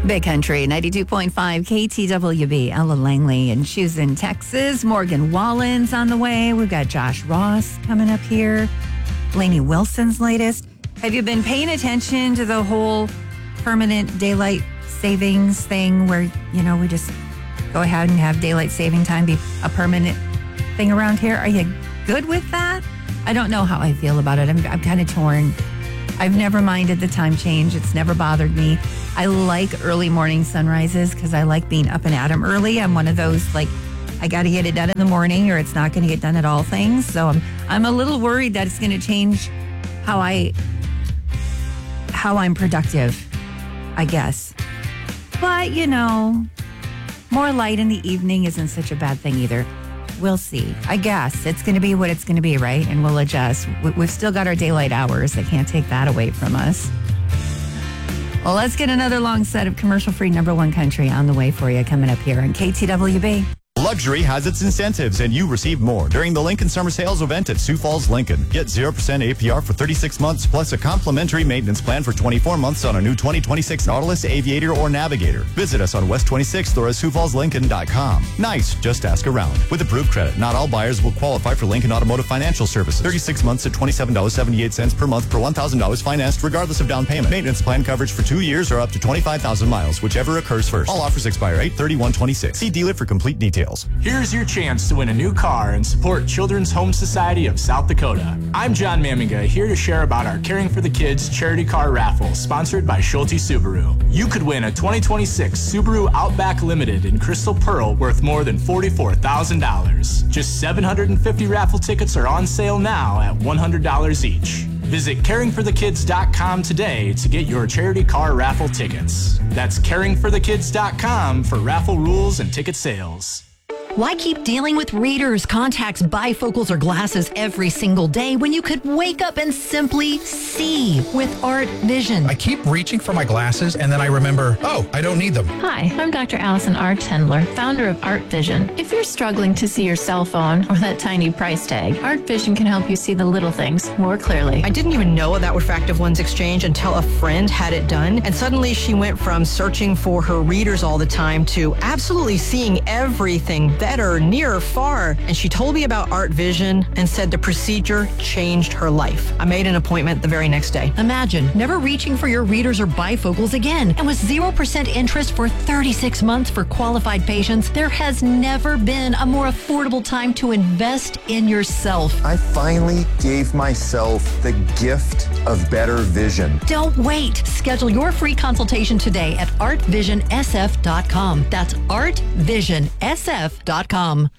Big Country, 92.5 KTWB. Ella Langley, and she's in Texas. Morgan Wallen's on the way. We've got Josh Ross coming up here. Lainey Wilson's latest. Have you been paying attention to the whole permanent daylight savings thing where, we just go ahead and have daylight saving time be a permanent thing around here? Are you good with that? I don't know how I feel about it. I'm kind of torn. I've never minded the time change. It's never bothered me. I like early morning sunrises because I like being up and at 'em early. I'm one of those, I got to get it done in the morning or it's not going to get done at all things. So I'm a little worried that it's going to change how I'm productive, I guess. But, more light in the evening isn't such a bad thing either. We'll see. I guess it's going to be what it's going to be, right? And we'll adjust. We've still got our daylight hours. They can't take that away from us. Well, let's get another long set of commercial-free number one country on the way for you coming up here on KTWB. Luxury has its incentives, and you receive more during the Lincoln Summer Sales event at Sioux Falls Lincoln. Get 0% APR for 36 months, plus a complimentary maintenance plan for 24 months on a new 2026 Nautilus, Aviator, or Navigator. Visit us on West 26th or at SiouxFallsLincoln.com. Nice, just ask around. With approved credit, not all buyers will qualify for Lincoln Automotive Financial Services. 36 months at $27.78 per month per $1,000 financed, regardless of down payment. Maintenance plan coverage for 2 years or up to 25,000 miles, whichever occurs first. All offers expire 8/31/26. See dealer for complete details. Here's your chance to win a new car and support Children's Home Society of South Dakota. I'm John Maminga, here to share about our Caring for the Kids charity car raffle sponsored by Schulte Subaru. You could win a 2026 Subaru Outback Limited in Crystal Pearl worth more than $44,000. Just 750 raffle tickets are on sale now at $100 each. Visit caringforthekids.com today to get your charity car raffle tickets. That's caringforthekids.com for raffle rules and ticket sales. Why keep dealing with readers, contacts, bifocals, or glasses every single day when you could wake up and simply see with Art Vision? I keep reaching for my glasses and then I remember, oh, I don't need them. Hi, I'm Dr. Allison R. Tendler, founder of Art Vision. If you're struggling to see your cell phone or that tiny price tag, Art Vision can help you see the little things more clearly. I didn't even know that Refractive Lens Exchange until a friend had it done, and suddenly she went from searching for her readers all the time to absolutely seeing everything better, near, far. And she told me about Art Vision and said the procedure changed her life. I made an appointment the very next day. Imagine never reaching for your readers or bifocals again. And with 0% interest for 36 months for qualified patients, there has never been a more affordable time to invest in yourself. I finally gave myself the gift of better vision. Don't wait. Schedule your free consultation today at artvisionsf.com. That's artvisionsf.com.